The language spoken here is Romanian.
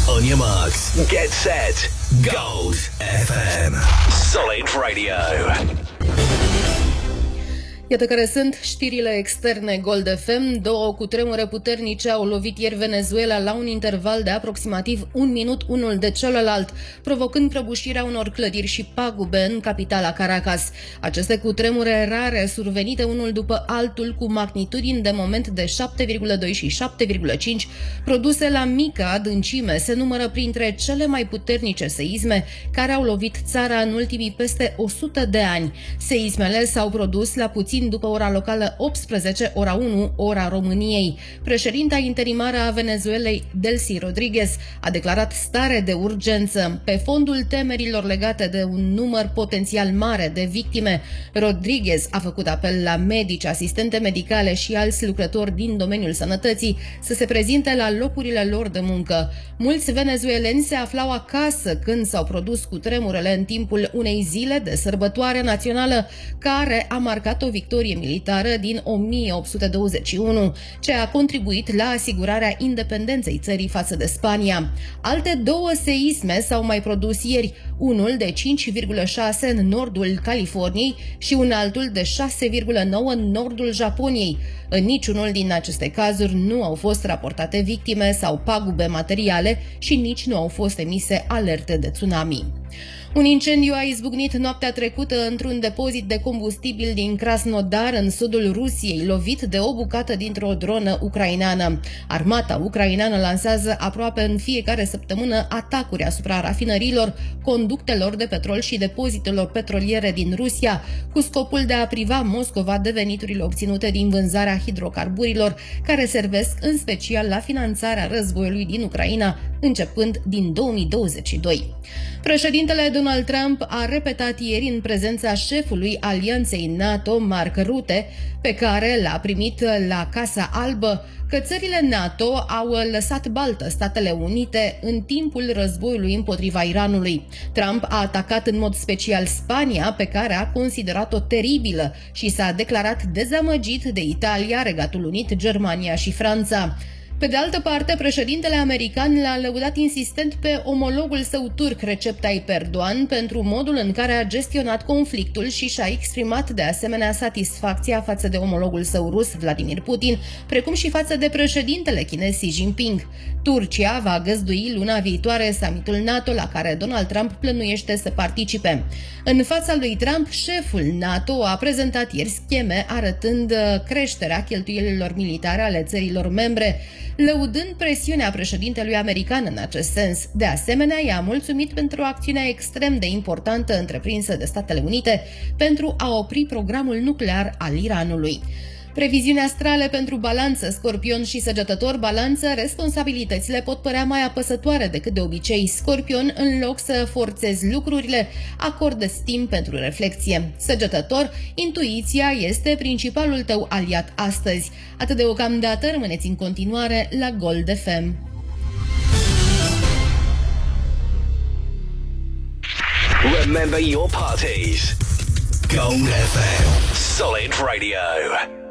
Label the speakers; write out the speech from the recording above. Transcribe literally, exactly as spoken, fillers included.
Speaker 1: On your marks, get set, Gold F M. Solid Radio.
Speaker 2: Iată care sunt știrile externe Gold F M. Două cutremure puternice au lovit ieri Venezuela la un interval de aproximativ un minut unul de celălalt, provocând prăbușirea unor clădiri și pagube în capitala Caracas. Aceste cutremure rare, survenite unul după altul cu magnitudini de moment de șapte virgulă doi și șapte virgulă cinci, produse la mică adâncime, se numără printre cele mai puternice seisme care au lovit țara în ultimii peste o sută de ani. Seismele s-au produs la puțin după ora locală optsprezece, ora unu, ora României. Președinta interimară a Venezuelei, Delcy Rodriguez, a declarat stare de urgență. Pe fondul temerilor legate de un număr potențial mare de victime, Rodriguez a făcut apel la medici, asistente medicale și alți lucrători din domeniul sănătății să se prezinte la locurile lor de muncă. Mulți venezueleni se aflau acasă când s-au produs cutremurele în timpul unei zile de sărbătoare națională care a marcat o victorie militară din o mie opt sute douăzeci și unu, ce a contribuit la asigurarea independenței țării față de Spania. Alte două seisme s-au mai produs ieri, unul de cinci virgulă șase în nordul Californiei și un altul de șase virgulă nouă în nordul Japoniei. În niciunul din aceste cazuri nu au fost raportate victime sau pagube materiale și nici nu au fost emise alerte de tsunami. Un incendiu a izbucnit noaptea trecută într-un depozit de combustibil din Krasnodar, în sudul Rusiei, lovit de o bucată dintr-o dronă ucraineană. Armata ucraineană lansează aproape în fiecare săptămână atacuri asupra rafinărilor, conductelor de petrol și depozitelor petroliere din Rusia, cu scopul de a priva Moscova de veniturile obținute din vânzarea hidrocarburilor, care servesc în special la finanțarea războiului din Ucraina, începând din două mii douăzeci și doi. Președintele Donald Trump a repetat ieri în prezența șefului Alianței NATO, Mark Rutte, pe care l-a primit la Casa Albă, că țările NATO au lăsat baltă Statele Unite în timpul războiului împotriva Iranului. Trump a atacat în mod special Spania, pe care a considerat-o teribilă, și s-a declarat dezamăgit de Italia, Regatul Unit, Germania și Franța. Pe de altă parte, președintele american l-a lăudat insistent pe omologul său turc, Recep Tayyip Erdogan, pentru modul în care a gestionat conflictul și și-a exprimat de asemenea satisfacția față de omologul său rus, Vladimir Putin, precum și față de președintele chinez Xi Jinping. Turcia va găzdui luna viitoare summitul NATO, la care Donald Trump plănuiește să participe. În fața lui Trump, șeful NATO a prezentat ieri scheme arătând creșterea cheltuielilor militare ale țărilor membre, lăudând presiunea președintelui american în acest sens. De asemenea, i-a mulțumit pentru acțiunea extrem de importantă întreprinsă de Statele Unite pentru a opri programul nuclear al Iranului. Previziuni astrale pentru Balanță, Scorpion și Săgetător. Balanță, responsabilitățile pot părea mai apăsătoare decât de obicei. Scorpion, în loc să forțezi lucrurile, acordă timp pentru reflexie. Săgetător, intuiția este principalul tău aliat astăzi. Atât deocamdată, rămâneți în continuare la Gold F M.
Speaker 1: Remember your parties. Gold F M. Solid Radio.